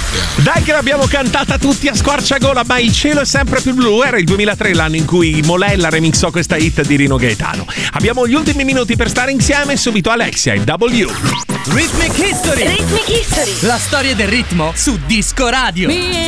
Dai che l'abbiamo cantata tutti a squarciagola, ma il cielo è sempre più blu. Era il 2003 l'anno in cui Molella remixò questa hit di Rino Gaetano. Abbiamo gli ultimi minuti per stare insieme, subito Alexia e W. Rhythmic History. Rhythmic History. La storia del ritmo su Disco Radio.